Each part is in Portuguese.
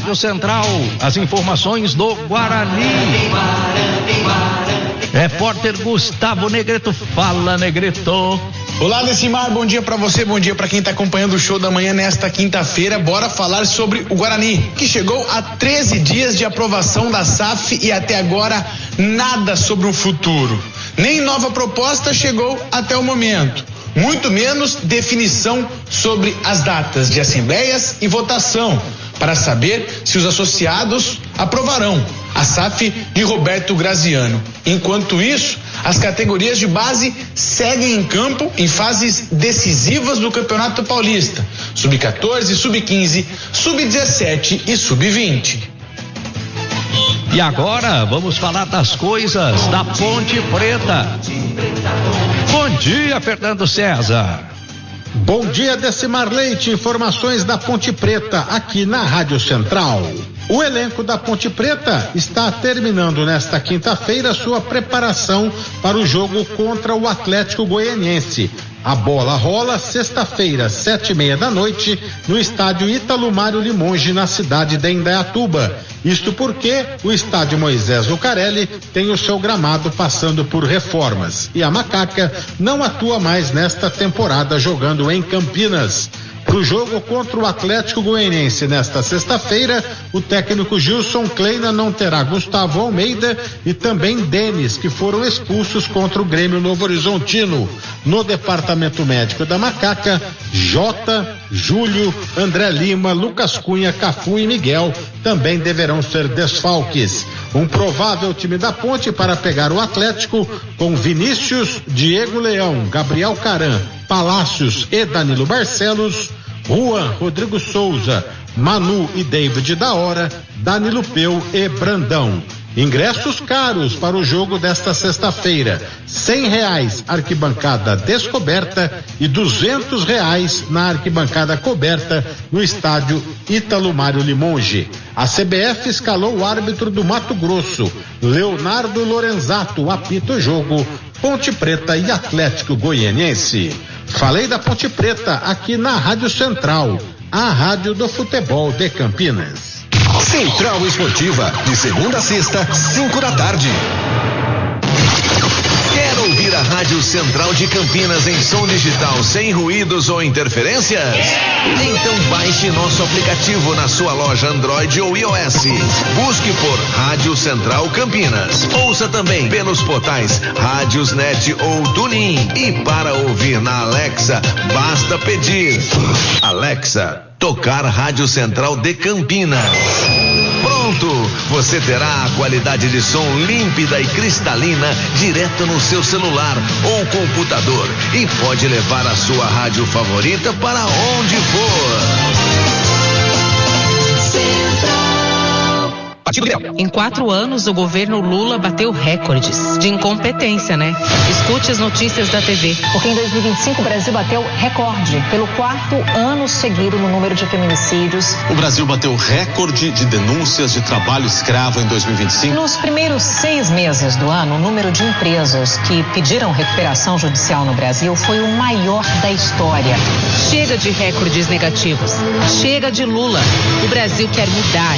Rádio Central, as informações do Guarani. Repórter Gustavo Negreto, fala, Negreto. Olá, Decimar, bom dia pra você, bom dia pra quem tá acompanhando o show da manhã nesta quinta-feira. Bora falar sobre o Guarani, que chegou a 13 dias de aprovação da SAF e até agora nada sobre um futuro. Nem nova proposta chegou até o momento. Muito menos definição sobre as datas de assembleias e votação, para saber se os associados aprovarão a SAF de Roberto Graziano. Enquanto isso, as categorias de base seguem em campo em fases decisivas do Campeonato Paulista: Sub-14, Sub-15, Sub-17 e Sub-20. E agora vamos falar das coisas da Ponte Preta. Bom dia, Fernando César. Bom dia, Decimar Leite. Informações da Ponte Preta aqui na Rádio Central. O elenco da Ponte Preta está terminando nesta quinta-feira sua preparação para o jogo contra o Atlético Goianiense. A bola rola sexta-feira, 7:30 da noite, no estádio Ítalo Mário Limonge, na cidade de Indaiatuba. Isto porque o estádio Moisés Lucarelli tem o seu gramado passando por reformas e a Macaca não atua mais nesta temporada jogando em Campinas. Para o jogo contra o Atlético Goianiense nesta sexta-feira, o técnico Gilson Kleina não terá Gustavo Almeida e também Denis, que foram expulsos contra o Grêmio Novo Horizontino. No departamento médico da Macaca, Jota, Júlio, André Lima, Lucas Cunha, Cafu e Miguel também deverão ser desfalques. Um provável time da Ponte para pegar o Atlético com Vinícius, Diego Leão, Gabriel Caran, Palácios e Danilo Barcelos, Juan, Rodrigo Souza, Manu e David da Hora, Danilo Peu e Brandão. Ingressos caros para o jogo desta sexta-feira: R$100 arquibancada descoberta e R$200 na arquibancada coberta no estádio Ítalo Mário Limonge. A CBF escalou o árbitro do Mato Grosso, Leonardo Lorenzato, apita o jogo Ponte Preta e Atlético Goianiense. Falei da Ponte Preta aqui na Rádio Central, a rádio do futebol de Campinas. Central Esportiva, de segunda a sexta, 5 da tarde. Quer ouvir a Rádio Central de Campinas em som digital sem ruídos ou interferências? Então baixe nosso aplicativo na sua loja Android ou iOS. Busque por Rádio Central Campinas. Ouça também pelos portais Rádiosnet ou TuneIn. E para ouvir na Alexa, basta pedir: Alexa, tocar Rádio Central de Campinas. Pronto, você terá a qualidade de som límpida e cristalina direto no seu celular ou computador e pode levar a sua rádio favorita para onde for. Em 4 anos, o governo Lula bateu recordes de incompetência, né? Escute as notícias da TV. Porque em 2025 o Brasil bateu recorde pelo 4º ano seguido no número de feminicídios. O Brasil bateu recorde de denúncias de trabalho escravo em 2025. Nos primeiros 6 meses do ano, o número de empresas que pediram recuperação judicial no Brasil foi o maior da história. Chega de recordes negativos. Chega de Lula. O Brasil quer mudar.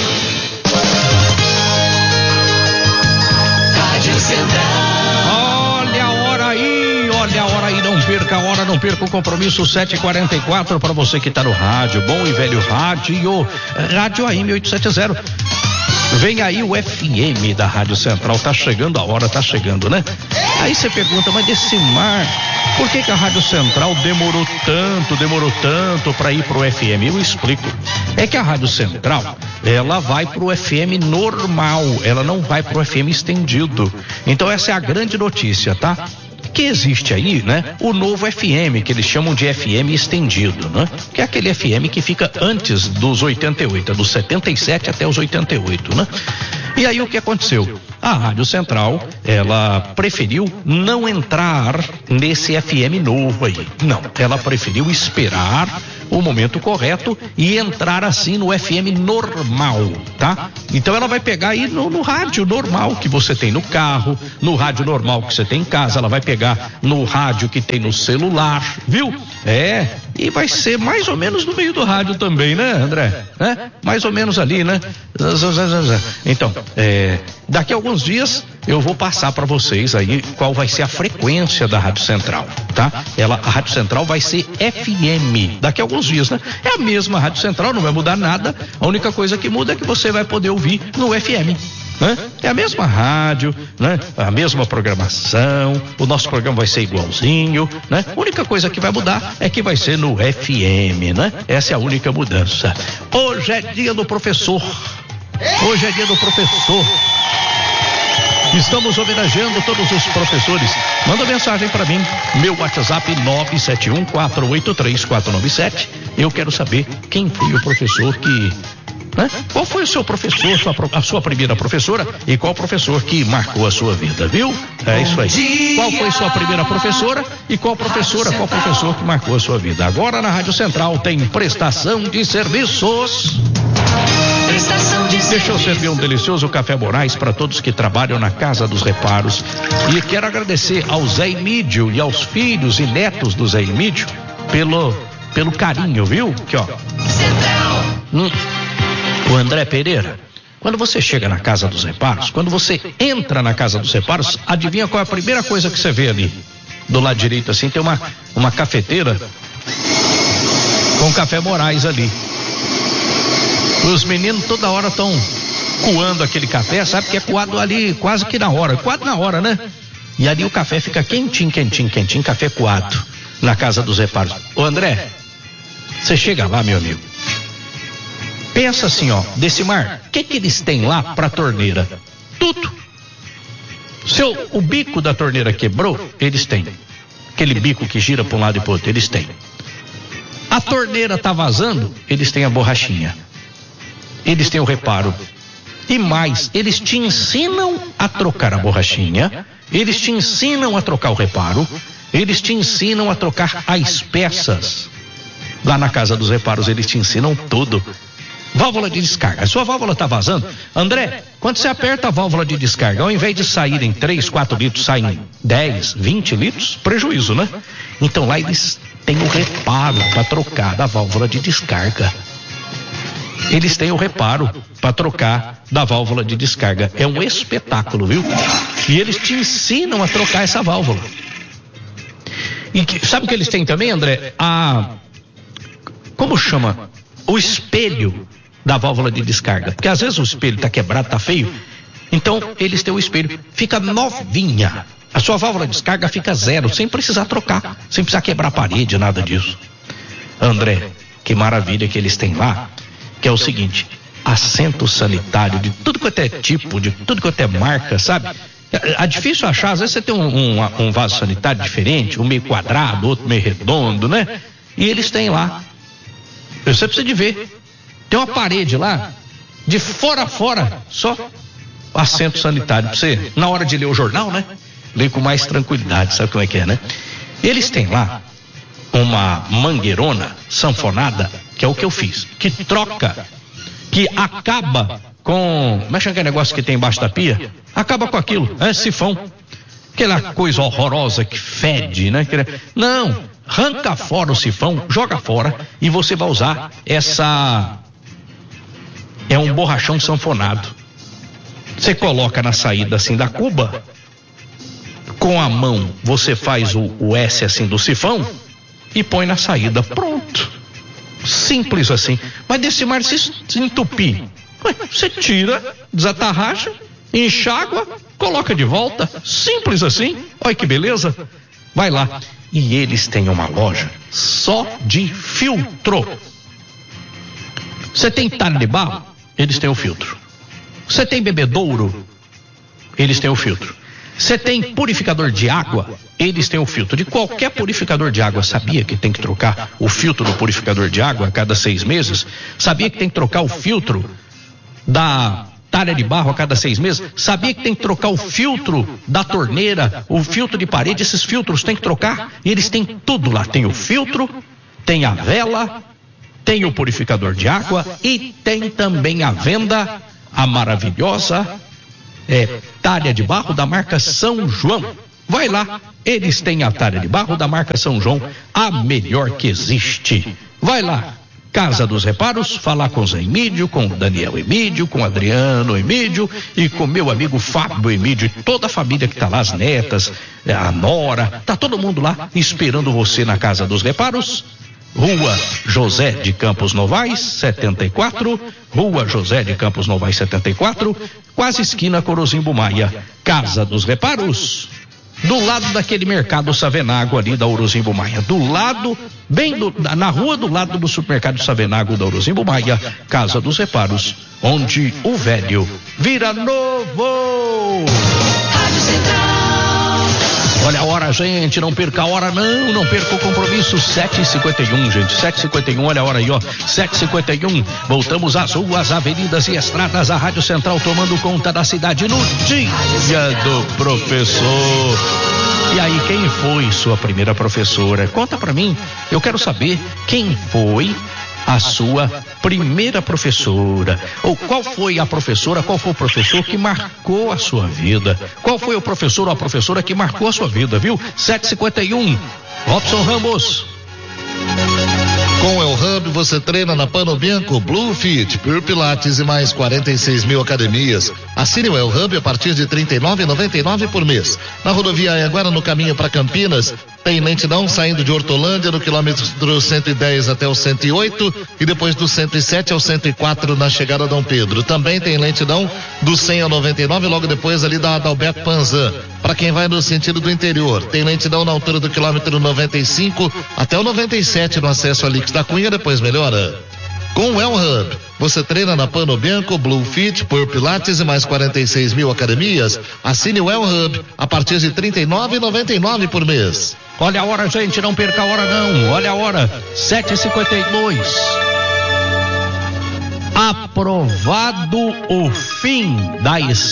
Olha a hora aí, não perca a hora, não perca o compromisso. 7h44 para você que está no rádio, bom e velho rádio AM 870. Vem aí o FM da Rádio Central, tá chegando a hora, tá chegando, né? Aí você pergunta, mas Decimar, por que a Rádio Central demorou tanto para ir pro FM? Eu explico. É que a Rádio Central, ela vai pro FM normal, ela não vai pro FM estendido. Então essa é a grande notícia, tá? Que existe aí, né? O novo FM, que eles chamam de FM estendido, né? Que é aquele FM que fica antes dos 88, dos 77 até os 88, né? E aí o que aconteceu? A Rádio Central, ela preferiu não entrar nesse FM novo aí. Não, ela preferiu esperar o momento correto e entrar assim no FM normal, tá? Então ela vai pegar aí no rádio normal que você tem no carro, no rádio normal que você tem em casa, ela vai pegar no rádio que tem no celular, viu? E vai ser mais ou menos no meio do rádio também, né, André? Mais ou menos ali, né? Então, daqui a alguns dias eu vou passar para vocês aí qual vai ser a frequência da Rádio Central, tá? A Rádio Central vai ser FM daqui a alguns dias, né? É a mesma Rádio Central, não vai mudar nada, a única coisa que muda é que você vai poder ouvir no FM. É a mesma rádio, né? A mesma programação, o nosso programa vai ser igualzinho, né? A única coisa que vai mudar é que vai ser no FM, né? Essa é a única mudança. Hoje é dia do professor. Hoje é dia do professor. Estamos homenageando todos os professores. Manda mensagem para mim, meu WhatsApp 971483497. Eu quero saber quem foi o professor que... Qual foi o seu professor, a sua primeira professora e qual professor que marcou a sua vida, viu? É isso aí. Qual foi sua primeira professora e qual professor que marcou a sua vida? Agora na Rádio Central tem prestação de serviços. Deixa eu servir um delicioso café Moraes para todos que trabalham na Casa dos Reparos. E quero agradecer ao Zé Emídio e aos filhos e netos do Zé Emídio pelo carinho, viu? Aqui, ó. O André Pereira, quando você chega na Casa dos Reparos, quando você entra na Casa dos Reparos, adivinha qual é a primeira coisa que você vê ali? Do lado direito assim tem uma cafeteira com café Moraes ali. Os meninos toda hora estão coando aquele café, sabe que é coado ali quase que na hora, né? E ali o café fica quentinho, café coado na Casa dos Reparos. Ô André, você chega lá, meu amigo. Pensa assim, ó, Decimar, o que eles têm lá pra torneira? Tudo. O bico da torneira quebrou, eles têm. Aquele bico que gira pra um lado e pro outro, eles têm. A torneira tá vazando, eles têm a borrachinha. Eles têm o reparo. E mais, eles te ensinam a trocar a borrachinha, eles te ensinam a trocar o reparo, eles te ensinam a trocar as peças. Lá na Casa dos Reparos, eles te ensinam tudo. Válvula de descarga. A sua válvula está vazando? André, quando você aperta a válvula de descarga, ao invés de sair em 3, 4 litros, saem 10, 20 litros, prejuízo, né? Então lá eles têm o reparo para trocar da válvula de descarga. Eles têm o reparo para trocar da válvula de descarga. É um espetáculo, viu? E eles te ensinam a trocar essa válvula. E sabe o que eles têm também, André? Como chama? O espelho da válvula de descarga, porque às vezes o espelho está quebrado, está feio, então eles têm o espelho, fica novinha, a sua válvula de descarga fica zero, sem precisar trocar, sem precisar quebrar a parede, nada disso. André, que maravilha que eles têm lá, que é o seguinte, assento sanitário de tudo quanto é tipo, de tudo quanto é marca, sabe? É difícil achar, às vezes você tem um vaso sanitário diferente, um meio quadrado, outro meio redondo, né? E eles têm lá. Você precisa de ver. Tem uma parede lá, de fora a fora, só assento sanitário. Pra você, na hora de ler o jornal, né? Ler com mais tranquilidade, sabe como é que é, né? Eles têm lá uma mangueirona sanfonada, que é o que eu fiz, que troca, que acaba com... Como é que é aquele negócio que tem embaixo da pia? Acaba com aquilo, sifão. Aquela coisa horrorosa que fede, né? Não, arranca fora o sifão, joga fora e você vai usar essa... É um borrachão sanfonado. Você coloca na saída assim da cuba, com a mão você faz o S assim do sifão e põe na saída, pronto. Simples assim. Mas Decimar, se entupir, você tira, desatarracha, enxágua, coloca de volta, simples assim. Olha que beleza. Vai lá. E eles têm uma loja só de filtro. Você tem talho de barro? Eles têm o filtro. Você tem bebedouro? Eles têm o filtro. Você tem purificador de água? Eles têm o filtro. De qualquer purificador de água, sabia que tem que trocar o filtro do purificador de água a cada 6 meses? Sabia que tem que trocar o filtro da talha de barro a cada 6 meses? Sabia que tem que trocar o filtro da torneira, o filtro de parede? Esses filtros tem que trocar. E eles têm tudo lá. Tem o filtro, tem a vela, tem o purificador de água e tem também a venda a maravilhosa talha de barro da marca São João. Vai lá, eles têm a talha de barro da marca São João, a melhor que existe. Vai lá, Casa dos Reparos, falar com o Zé Emídio, com o Daniel Emídio, com o Adriano Emídio e com meu amigo Fábio Emídio e toda a família que tá lá, as netas, a nora, tá todo mundo lá esperando você na Casa dos Reparos. Rua José de Campos Novais, 74, Rua José de Campos Novais, 74, quase esquina Corozimbo Maia. Casa dos Reparos, do lado daquele mercado Savenago ali da Orozimbo Maia, do lado, na rua do lado do supermercado Savenago da Orozimbo Maia. Casa dos Reparos, onde o velho vira novo. Rádio Central. Olha a hora, gente, não perca a hora, não perca o compromisso. 7h51, gente, 7h51, olha a hora aí, ó, 7h51, voltamos às ruas, avenidas e estradas, a Rádio Central tomando conta da cidade no dia do professor. E aí, quem foi sua primeira professora? Conta pra mim, eu quero saber quem foi a sua primeira professora, ou qual foi a professora, qual foi o professor que marcou a sua vida, qual foi o professor ou a professora que marcou a sua vida, viu? 7h51, Robson Ramos. Com o El Hub você treina na Pano Bianco, Blue Fit, Pure Pilates e mais 46 mil academias. Assine o El Hub a partir de R$ 39,99 por mês. Na rodovia Anhanguera, no caminho para Campinas, tem lentidão saindo de Hortolândia no quilômetro 110 até o 108 e depois do 107 ao 104 na chegada a Dom Pedro. Também tem lentidão do 100 ao 99 logo depois ali da Adalberto Panzan. Para quem vai no sentido do interior, tem lentidão na altura do quilômetro 95 até o 97 no acesso a Lix da Cunha, depois melhora. Com o El Hub, você treina na Pano Bianco, Blue Fit, Pure Pilates e mais 46 mil academias. Assine o El Hub a partir de R$ 39,99 por mês. Olha a hora, gente, não perca a hora não. Olha a hora, 7h52. Aprovado o fim da